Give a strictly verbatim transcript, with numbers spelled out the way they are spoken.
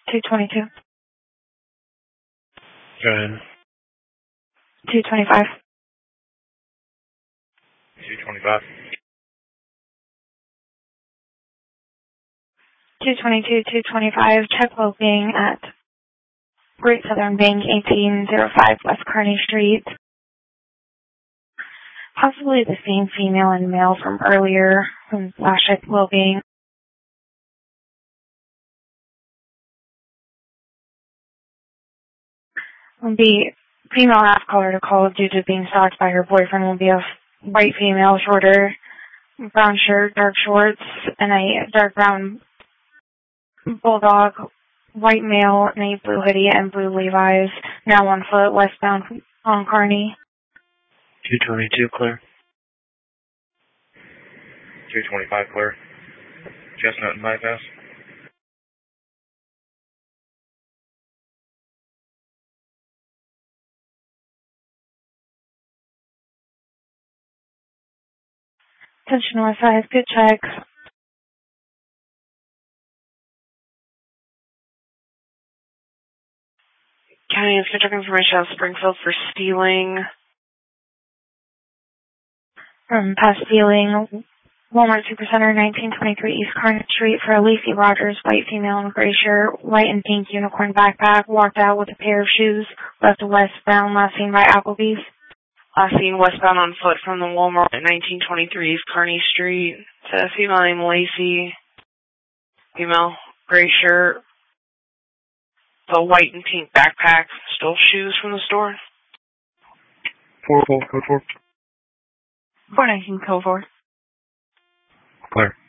two twenty-two. Go ahead. two twenty-five. two twenty-five. two twenty-two, two twenty-five. Check well-being at Great Southern Bank, eighteen oh five West Kearney Street. Possibly the same female and male from earlier from last check well-being. Will be female half color to call due to being stalked by her boyfriend. Will be a white female, shorter, brown shirt, dark shorts, and a dark brown bulldog, white male in a blue hoodie and blue Levi's, now on foot, westbound on Kearney. two twenty-two, clear. two twenty-five, clear. Chestnut and bypass. Attention West Side, good check. County has good check information out of Springfield for stealing. From past stealing, Walmart Supercenter, nineteen twenty-three East Kearney Street for Lacey Rogers, white female in gray shirt, white and pink unicorn backpack, walked out with a pair of shoes, left westbound, last seen by Applebee's. Last seen westbound on foot from the Walmart at nineteen twenty-three East Kearney Street. It's a female named Lacey. Female, gray shirt. The white and pink backpack. Stole shoes from the store. four four, code four. four nineteen, code four. Clear.